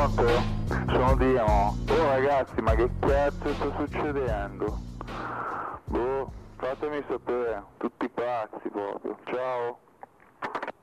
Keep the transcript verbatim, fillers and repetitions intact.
Pronto? Sono Dino. Oh ragazzi, ma che cazzo sta succedendo? Boh, fatemi sapere, tutti pazzi proprio. Ciao.